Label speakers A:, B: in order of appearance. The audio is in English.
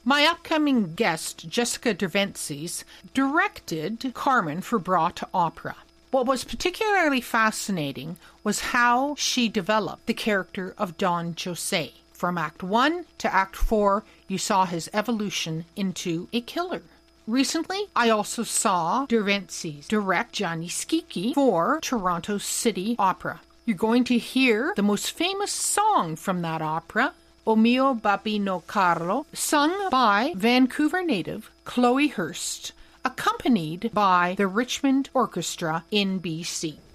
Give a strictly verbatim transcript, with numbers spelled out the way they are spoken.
A: My upcoming guest, Jessica Derventses, directed Carmen for Brought Opera. What was particularly fascinating was how she developed the character of Don José. From Act one to Act four, you saw his evolution into a killer. Recently, I also saw Derventses direct Gianni Schicchi for Toronto City Opera. You're going to hear the most famous song from that opera, O Mio Babbino Carlo, sung by Vancouver native Chloe Hurst, accompanied by the Richmond Orchestra in B C.